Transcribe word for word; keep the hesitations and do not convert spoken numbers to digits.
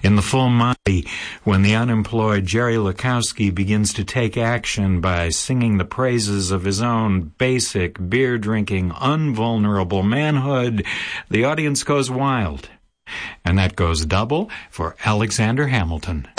In the full Monty, when the unemployed Jerry Lukowski begins to take action by singing the praises of his own basic, beer-drinking, unvulnerable manhood, the audience goes wild. And that goes double for Alexander Hamilton.